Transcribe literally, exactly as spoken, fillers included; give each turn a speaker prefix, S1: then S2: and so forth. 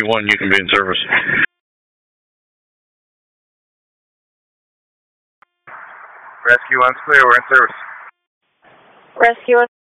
S1: Rescue one, you can be in service.
S2: Rescue one's clear, we're in service.
S3: Rescue one.